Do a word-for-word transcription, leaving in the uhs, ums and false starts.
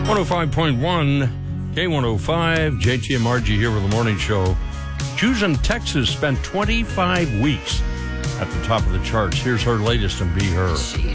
one oh five point one, K one oh five, J T and Margie here with the morning show. Jews in Texas spent twenty-five weeks at the top of the charts. Here's her latest and Be Her. She